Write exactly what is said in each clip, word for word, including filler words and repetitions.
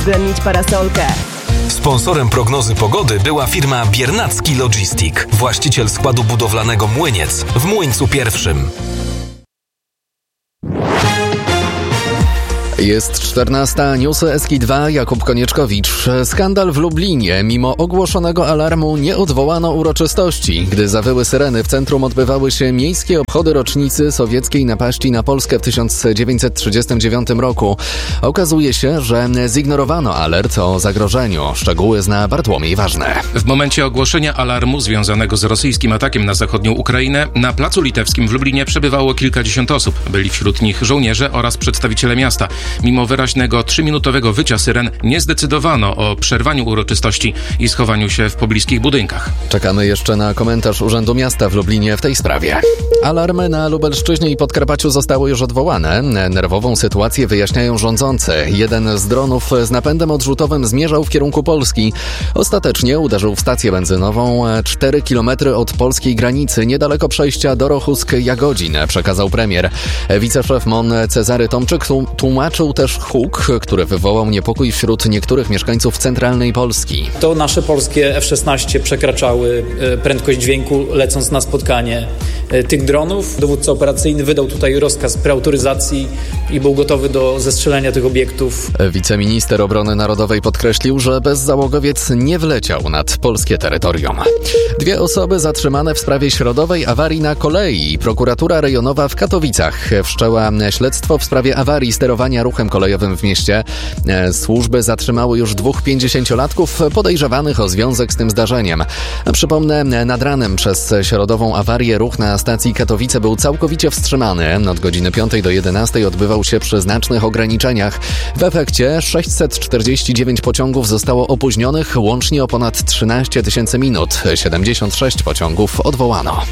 Mieć parasolkę. Sponsorem prognozy pogody była firma Biernacki Logistic, właściciel składu budowlanego Młyniec w Młyńcu Pierwszym. Jest czternasta, newsy S K dwa, Jakub Konieczkowicz. Skandal w Lublinie. Mimo ogłoszonego alarmu nie odwołano uroczystości. Gdy zawyły syreny, w centrum odbywały się miejskie obchody rocznicy sowieckiej napaści na Polskę w tysiąc dziewięćset trzydziestym dziewiątym roku. Okazuje się, że zignorowano alert o zagrożeniu. Szczegóły zna Bartłomiej Ważne. W momencie ogłoszenia alarmu związanego z rosyjskim atakiem na zachodnią Ukrainę na Placu Litewskim w Lublinie przebywało kilkadziesiąt osób. Byli wśród nich żołnierze oraz przedstawiciele miasta. Mimo wyraźnego trzyminutowego wycia syren nie zdecydowano o przerwaniu uroczystości i schowaniu się w pobliskich budynkach. Czekamy jeszcze na komentarz Urzędu Miasta w Lublinie w tej sprawie. Alarmy na Lubelszczyźnie i Podkarpaciu zostały już odwołane. Nerwową sytuację wyjaśniają rządzący. Jeden z dronów z napędem odrzutowym zmierzał w kierunku Polski. Ostatecznie uderzył w stację benzynową cztery kilometry od polskiej granicy, niedaleko przejścia Dorochusk-Jagodzin, przekazał premier. Wiceszef M O N Cezary Tomczyk tłumaczył też huk, który wywołał niepokój wśród niektórych mieszkańców centralnej Polski. To nasze polskie F szesnaście przekraczały prędkość dźwięku, lecąc na spotkanie tych dronów. Dowódca operacyjny wydał tutaj rozkaz preautoryzacji i był gotowy do zestrzelenia tych obiektów. Wiceminister Obrony Narodowej podkreślił, że bezzałogowiec nie wleciał nad polskie terytorium. Dwie osoby zatrzymane w sprawie środowej awarii na kolei. Prokuratura rejonowa w Katowicach wszczęła śledztwo w sprawie awarii sterowania ruchem kolejowym w mieście. Służby zatrzymały już dwóch pięćdziesięciolatków podejrzewanych o związek z tym zdarzeniem. Przypomnę, nad ranem przez środową awarię ruch na stacji Katowice był całkowicie wstrzymany. Od godziny piątej do jedenastej odbywał się przy znacznych ograniczeniach. W efekcie sześćset czterdzieści dziewięć pociągów zostało opóźnionych łącznie o ponad trzynaście tysięcy minut. siedemdziesiąt sześć pociągów odwołano.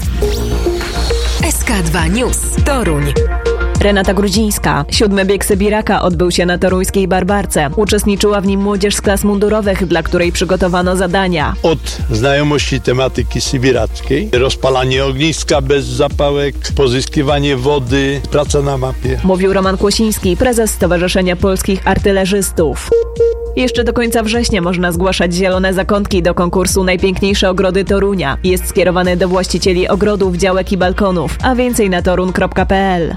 S K dwa News. Toruń. Renata Grudzińska. Siódmy bieg Sybiraka odbył się na toruńskiej Barbarce. Uczestniczyła w nim młodzież z klas mundurowych, dla której przygotowano zadania. Od znajomości tematyki sybirackiej, rozpalanie ogniska bez zapałek, pozyskiwanie wody, praca na mapie. Mówił Roman Kłosiński, prezes Stowarzyszenia Polskich Artylerzystów. Jeszcze do końca września można zgłaszać zielone zakątki do konkursu Najpiękniejsze ogrody Torunia. Jest skierowany do właścicieli ogrodów, działek i balkonów, a więcej na torun kropka p l.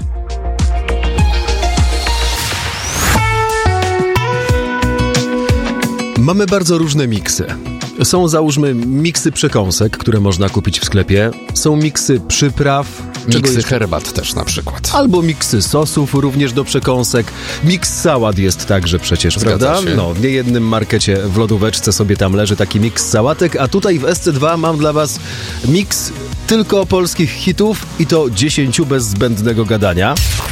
Mamy bardzo różne miksy. Są, załóżmy, miksy przekąsek, które można kupić w sklepie. Są miksy przypraw. Miksy jeszcze... herbat też na przykład. Albo miksy sosów również do przekąsek. Miks sałat jest także przecież, Zgadza prawda? się. No, w niejednym markecie w lodóweczce sobie tam leży taki miks sałatek, a tutaj w S C dwa mam dla was miks tylko polskich hitów i to dziesięciu bez zbędnego gadania.